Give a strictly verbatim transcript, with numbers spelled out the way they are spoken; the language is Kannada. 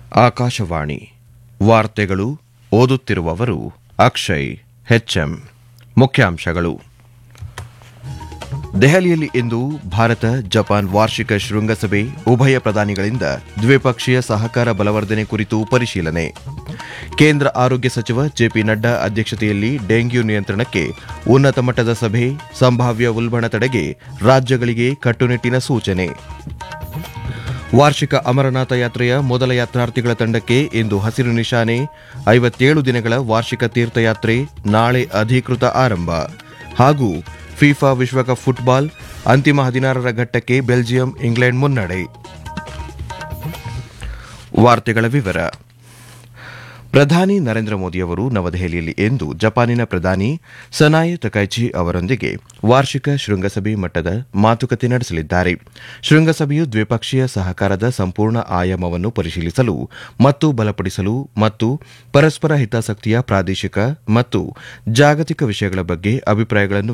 ಆಕಾಶವಾಣಿ ವಾರ್ತೆಗಳು ಓದುತ್ತಿರುವವರು ಅಕ್ಷಯ್ ಹೆಚ್ಎಂ. ಮುಖ್ಯಾಂಶಗಳು. ದೆಹಲಿಯಲ್ಲಿ ಇಂದು ಭಾರತ ಜಪಾನ್ ವಾರ್ಷಿಕ ಶೃಂಗಸಭೆ, ಉಭಯ ಪ್ರಧಾನಿಗಳಿಂದ ದ್ವಿಪಕ್ಷೀಯ ಸಹಕಾರ ಬಲವರ್ಧನೆ ಕುರಿತು ಪರಿಶೀಲನೆ. ಕೇಂದ್ರ ಆರೋಗ್ಯ ಸಚಿವ ಜೆಪಿ ನಡ್ಡಾ ಅಧ್ಯಕ್ಷತೆಯಲ್ಲಿ ಡೆಂಗ್ಯೂ ನಿಯಂತ್ರಣಕ್ಕೆ ಉನ್ನತ ಮಟ್ಟದ ಸಭೆ, ಸಂಭಾವ್ಯ ಉಲ್ಬಣ ತಡೆಗೆ ರಾಜ್ಯಗಳಿಗೆ ಕಟ್ಟುನಿಟ್ಟಿನ ಸೂಚನೆ. ವಾರ್ಷಿಕ ಅಮರನಾಥ ಯಾತ್ರೆಯ ಮೊದಲ ಯಾತ್ರಾರ್ಥಿಗಳ ತಂಡಕ್ಕೆ ಇಂದು ಹಸಿರು ನಿಶಾನೆ. ಐವತ್ತೇಳು ದಿನಗಳ ವಾರ್ಷಿಕ ತೀರ್ಥಯಾತ್ರೆ ನಾಳೆ ಅಧಿಕೃತ ಆರಂಭ. ಹಾಗೂ ಫಿಫಾ ವಿಶ್ವಕಪ್ ಫುಟ್ಬಾಲ್ ಅಂತಿಮ ಹದಿನಾರರ ಘಟ್ಟಕ್ಕೆ ಬೆಲ್ಜಿಯಂ ಇಂಗ್ಲೆಂಡ್ ಮುನ್ನಡೆ. ವಾರ್ತೆಗಳ ವಿವರ. ಪ್ರಧಾನಿ ನರೇಂದ್ರ ಮೋದಿಯವರು ನವದೆಹಲಿಯಲ್ಲಿ ಇಂದು ಜಪಾನಿನ ಪ್ರಧಾನಿ ಸನಾಯೆ ತಕೈಚಿ ಅವರೊಂದಿಗೆ ವಾರ್ಷಿಕ ಶೃಂಗಸಭೆ ಮಟ್ಟದ ಮಾತುಕತೆ ನಡೆಸಲಿದ್ದಾರೆ. ಶೃಂಗಸಭೆಯು ದ್ವಿಪಕ್ಷೀಯ ಸಹಕಾರದ ಸಂಪೂರ್ಣ ಆಯಾಮವನ್ನು ಪರಿಶೀಲಿಸಲು ಮತ್ತು ಬಲಪಡಿಸಲು ಮತ್ತು ಪರಸ್ಪರ ಹಿತಾಸಕ್ತಿಯ ಪ್ರಾದೇಶಿಕ ಮತ್ತು ಜಾಗತಿಕ ವಿಷಯಗಳ ಬಗ್ಗೆ ಅಭಿಪ್ರಾಯಗಳನ್ನು